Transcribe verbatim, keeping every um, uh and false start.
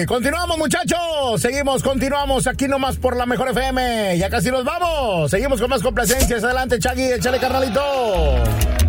Continuamos, muchachos. Seguimos, continuamos aquí nomás por la Mejor F M. Ya casi nos vamos. Seguimos con más complacencias. Adelante, Chagui, échale, carnalito.